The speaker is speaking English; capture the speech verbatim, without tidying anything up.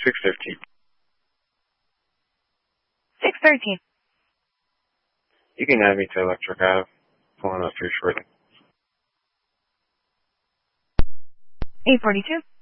six fifteen. six thirteen. You can add me to Electric Ave. Pulling up here shortly. eight forty-two.